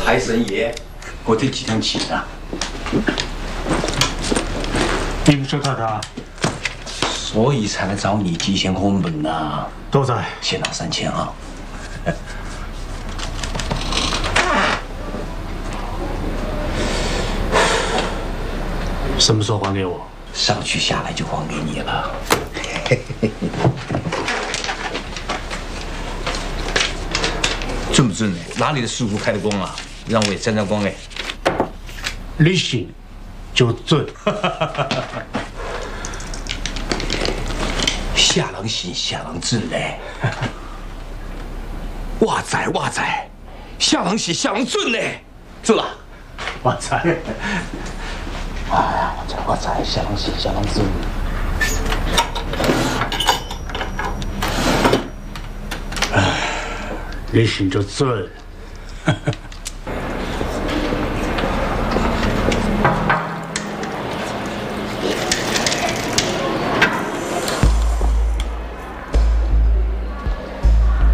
财神爷，我这几天请啊。 应说太太， 所以才来找你寄钱红本呐。 都在， 先拿3000啊。 什么时候还给我？ 上去下来就还给你了。 准不准呢？哪里的师傅开的工啊？让我也沾沾光哎。 你信就准。 下人信，下人准嘞。哇仔哇仔，下人信，下人准嘞，准了。 哇塞！ 哎呀，哇仔，下人信，下人准。 你信就准。